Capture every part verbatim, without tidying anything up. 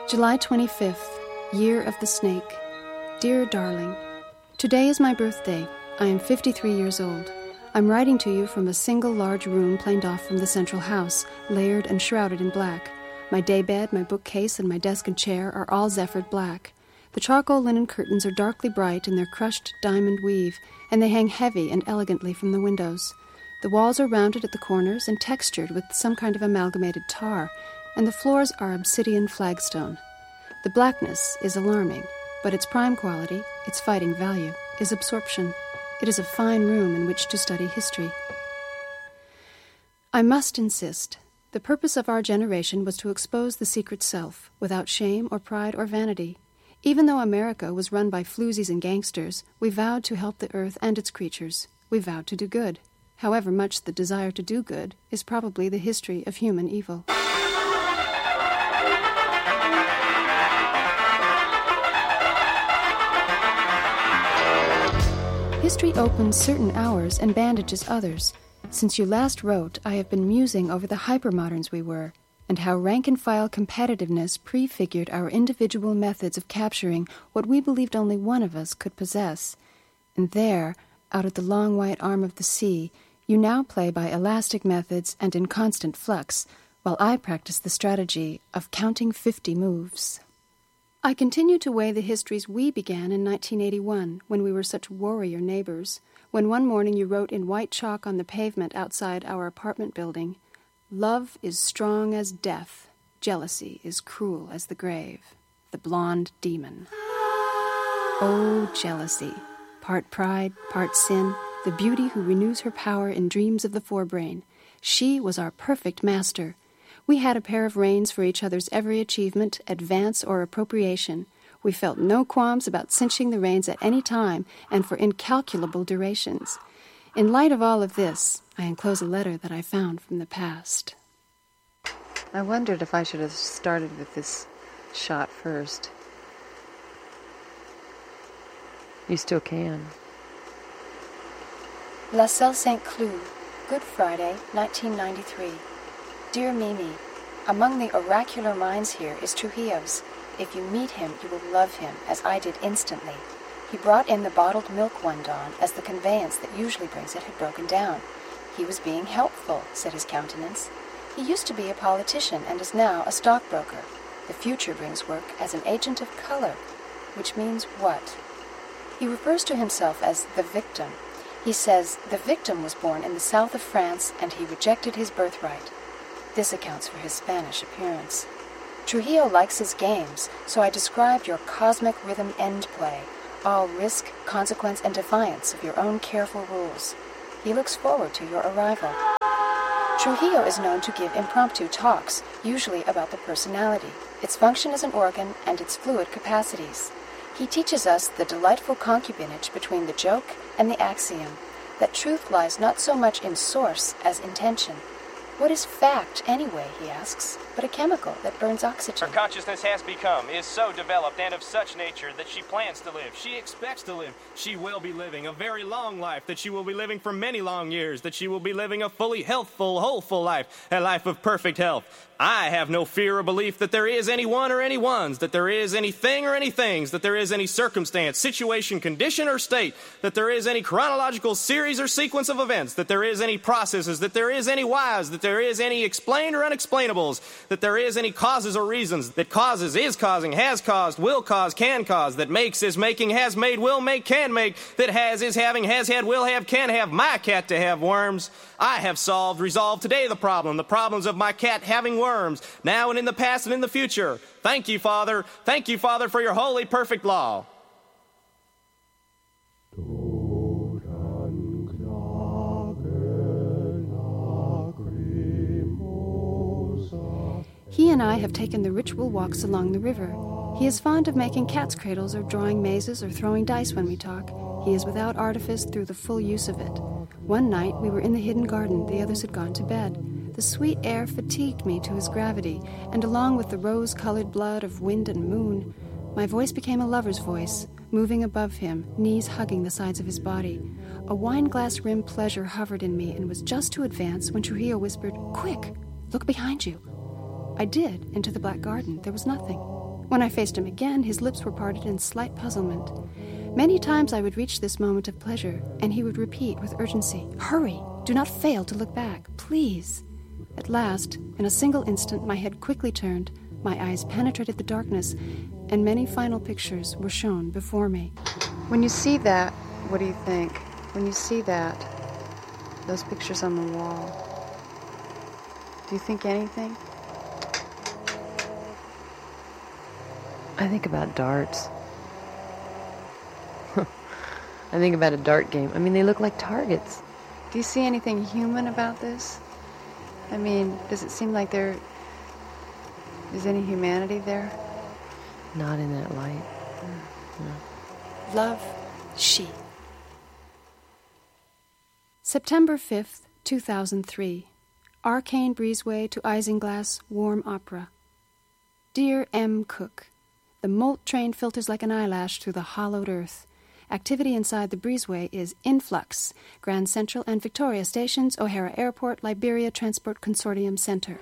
July twenty-fifth, Year of the Snake. Dear darling, today is my birthday. I am fifty-three years old. I'm writing to you from a single large room planed off from the central house, layered and shrouded in black. My daybed, my bookcase, and my desk and chair are all zephyred black. The charcoal linen curtains are darkly bright in their crushed diamond weave, and they hang heavy and elegantly from the windows. The walls are rounded at the corners and textured with some kind of amalgamated tar, and the floors are obsidian flagstone. The blackness is alarming, but its prime quality, its fighting value, is absorption. It is a fine room in which to study history. I must insist. The purpose of our generation was to expose the secret self, without shame or pride or vanity. Even though America was run by floozies and gangsters, we vowed to help the earth and its creatures. We vowed to do good. However much the desire to do good is probably the history of human evil. History opens certain hours and bandages others. Since you last wrote, I have been musing over the hypermoderns we were, and how rank-and-file competitiveness prefigured our individual methods of capturing what we believed only one of us could possess. And there, out at the long white arm of the sea, you now play by elastic methods and in constant flux, while I practice the strategy of counting fifty moves. I continue to weigh the histories we began in nineteen eighty-one, when we were such warrior neighbors, when one morning you wrote in white chalk on the pavement outside our apartment building, "Love is strong as death, jealousy is cruel as the grave, the blonde demon." Oh, jealousy, part pride, part sin, the beauty who renews her power in dreams of the forebrain. She was our perfect master. We had a pair of reins for each other's every achievement, advance, or appropriation. We felt no qualms about cinching the reins at any time and for incalculable durations. In light of all of this, I enclose a letter that I found from the past. I wondered if I should have started with this shot first. You still can. La Salle Saint Cloud, Good Friday, nineteen ninety-three. Dear Mimi, among the oracular minds here is Trujillo's. If you meet him, you will love him, as I did instantly. He brought in the bottled milk one dawn, as the conveyance that usually brings it had broken down. He was being helpful, said his countenance. He used to be a politician and is now a stockbroker. The future brings work as an agent of color, which means what? He refers to himself as the victim. He says the victim was born in the south of France and he rejected his birthright. This accounts for his Spanish appearance. Trujillo likes his games, so I described your cosmic rhythm end play, all risk, consequence, and defiance of your own careful rules. He looks forward to your arrival. Trujillo is known to give impromptu talks, usually about the personality, its function as an organ, and its fluid capacities. He teaches us the delightful concubinage between the joke and the axiom, that truth lies not so much in source as intention. What is fact, anyway, he asks, but a chemical that burns oxygen? Her consciousness has become, is so developed and of such nature that she plans to live, she expects to live, she will be living a very long life, that she will be living for many long years, that she will be living a fully healthful, wholeful life, a life of perfect health. I have no fear or belief that there is any one or any ones, that there is anything or any things, that there is any circumstance, situation, condition, or state, that there is any chronological series or sequence of events, that there is any processes, that there is any whys, that there is any explained or unexplainables, that there is any causes or reasons, that causes, is causing, has caused, will cause, can cause, that makes, is making, has made, will make, can make, that has, is having, has had, will have, can have, my cat to have worms. I have solved, resolved today the problem, the problems of my cat having worms, now and in the past and in the future. Thank you, Father. Thank you, Father, for your holy, perfect law. He and I have taken the ritual walks along the river. He is fond of making cat's cradles or drawing mazes or throwing dice when we talk. He is without artifice through the full use of it. One night we were in the hidden garden. The others had gone to bed. The sweet air fatigued me to his gravity, and along with the rose-colored blood of wind and moon, my voice became a lover's voice, moving above him, knees hugging the sides of his body. A wine-glass-rimmed pleasure hovered in me and was just to advance when Trujillo whispered, "Quick, look behind you." I did, into the black garden. There was nothing. When I faced him again, his lips were parted in slight puzzlement. Many times I would reach this moment of pleasure, and he would repeat with urgency, "Hurry! Do not fail to look back, please!" At last, in a single instant, my head quickly turned, my eyes penetrated the darkness, and many final pictures were shown before me. When you see that, what do you think? When you see that, those pictures on the wall, do you think anything? I think about darts. I think about a dart game. I mean, they look like targets. Do you see anything human about this? I mean, does it seem like there is any humanity there? Not in that light. No. Love, she. September fifth, two thousand three. Arcane Breezeway to Isinglass Warm Opera. Dear M. Cook, the Molt train filters like an eyelash through the hollowed earth. Activity inside the breezeway is in flux. Grand Central and Victoria Stations, O'Hara Airport, Liberia Transport Consortium Center.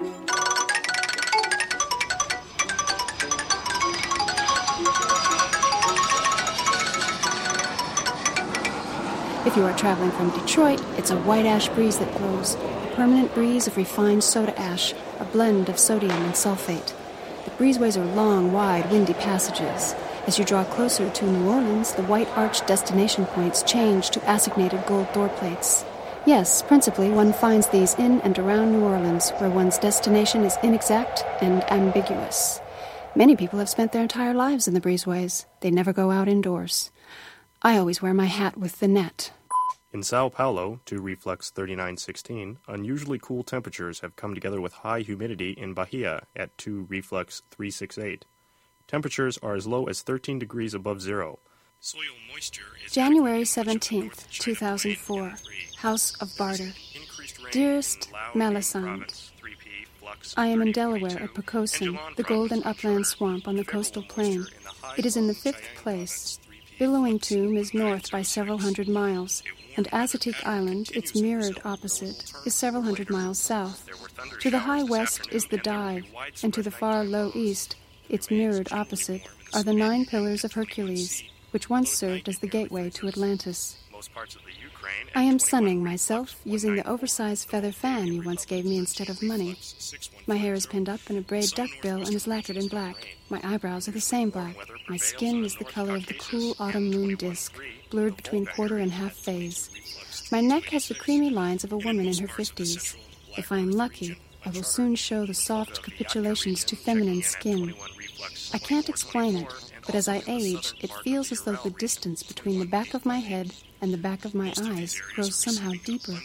If you are traveling from Detroit, it's a white ash breeze that blows, a permanent breeze of refined soda ash, a blend of sodium and sulfate. The breezeways are long, wide, windy passages. As you draw closer to New Orleans, the white arched destination points change to assignated gold door plates. Yes, principally one finds these in and around New Orleans, where one's destination is inexact and ambiguous. Many people have spent their entire lives in the breezeways. They never go out indoors. I always wear my hat with the net. In Sao Paulo, to reflux thirty-nine sixteen, unusually cool temperatures have come together with high humidity in Bahia at two reflux three sixty-eight. Temperatures are as low as thirteen degrees above zero. Soil moisture is January seventeenth, two thousand four. House of Barter. Dearest Melisande, I am in Delaware at Pocosin, the golden upland swamp on the coastal plain. It is in the fifth place. Billowing Tomb is north by several hundred miles, and Azateek Island, its mirrored opposite, is several hundred miles south. To the high west is the Dive, and to the far low east, its mirrored opposite, are the nine pillars of Hercules, which once served as the gateway to Atlantis. I am sunning myself using the oversized feather fan you once gave me instead of money. My hair is pinned up in a braid duckbill and is lacquered in black. My eyebrows are the same black. My skin is the color of the cool autumn moon disk, blurred between quarter and half phase. My neck has the creamy lines of a woman in her fifties. If I am lucky, I will soon show the soft capitulations to feminine skin. I can't explain it, but as I age, it feels as though the distance between the back of my head and the back of my eyes grows somehow deeper.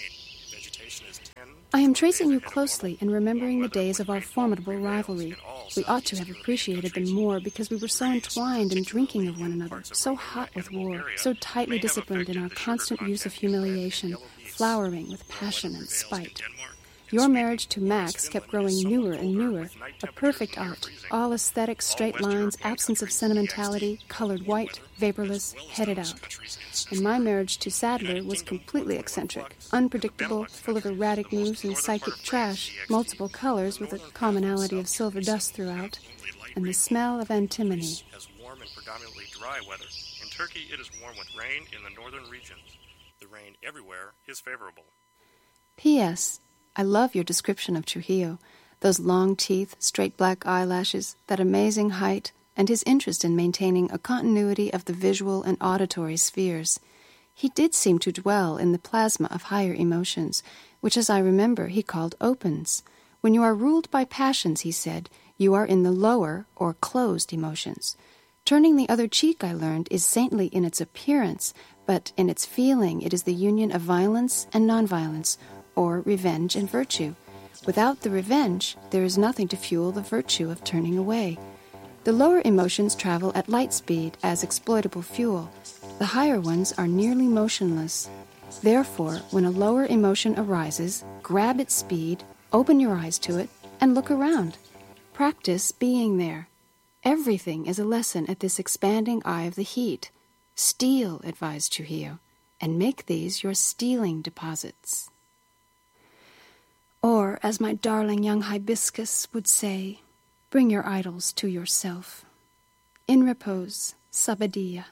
I am tracing you closely and remembering the days of our formidable rivalry. We ought to have appreciated them more because we were so entwined in drinking of one another, so hot with war, so tightly disciplined in our constant use of humiliation, flowering with passion and spite. Your marriage to Max kept growing newer and newer, a perfect art, all aesthetic, straight lines, absence of sentimentality, colored white, vaporless, headed out. And my marriage to Sadler was completely eccentric, unpredictable, full of erratic moves and psychic trash, multiple colors with a commonality of silver dust throughout, and the smell of antimony. As warm and predominantly dry weather. In Turkey, it is warm with rain in the northern regions. The rain everywhere is favorable. P S I love your description of Trujillo, those long teeth, straight black eyelashes, that amazing height, and his interest in maintaining a continuity of the visual and auditory spheres. He did seem to dwell in the plasma of higher emotions, which, as I remember, he called opens. When you are ruled by passions, he said, you are in the lower or closed emotions. Turning the other cheek, I learned, is saintly in its appearance, but in its feeling it is the union of violence and nonviolence, or revenge and virtue. Without the revenge, there is nothing to fuel the virtue of turning away. The lower emotions travel at light speed as exploitable fuel. The higher ones are nearly motionless. Therefore, when a lower emotion arises, grab its speed, open your eyes to it, and look around. Practice being there. Everything is a lesson at this expanding eye of the heat. Steal, advised Trujillo, and make these your stealing deposits. Or, as my darling young hibiscus would say, Bring your idols to yourself. In repose, Sabadia.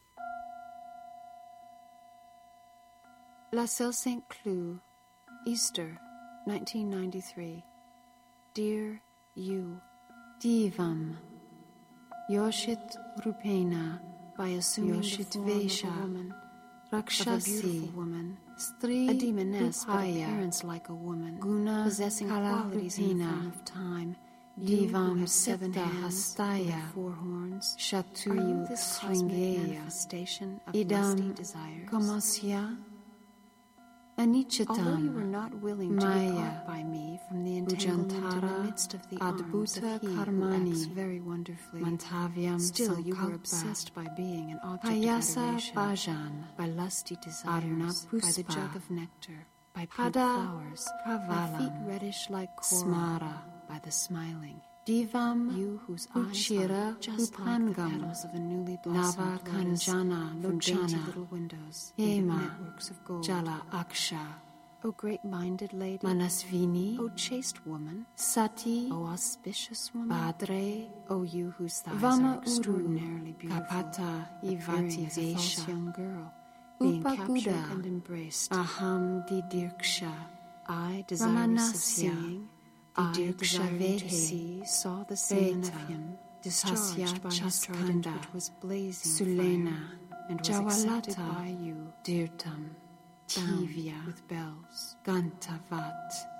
La Selle Saint Cloud, Easter, nineteen ninety-three. Dear you, Divam, Yoshit Rupena, by assuming Yoshit the form Vesha, of a woman, Rakshasi, of a beautiful woman, Stri, a demoness, but appearance like a woman, Guna, possessing qualities in the form of time, Divam seven hands, four horns, Shatu Sringeya, manifestation of Idam desires, Kamasya, Anichatam, although you were not willing to Maya, depart by me from the entanglement in the midst of the arms of he Karmani, who acts very wonderfully, Mantavyam still you were obsessed by being an object Payasa of adoration, Bhajan, by lusty desires, by the jug of nectar, by pink flowers, by feet reddish like coral, Smara, by the smiling. Divam, you whose eyes are just like the petals of a newly blossomed lotus, from dainty little windows, Hema, networks of gold, Jala Aksha, O great-minded lady, Manasvini, O chaste woman, Sati, O auspicious woman, Padre, O you whose thighs Vama are extraordinarily beautiful, Kapata, Ivati as a false young girl, being captured and embraced, Aham Didirksha, I desirous of seeing, I, desiring to see, saw the semen of him, discharged by his trident which was blazing Sulena, and was accepted by you, Dirtam, Tivya, with bells, Gantavat,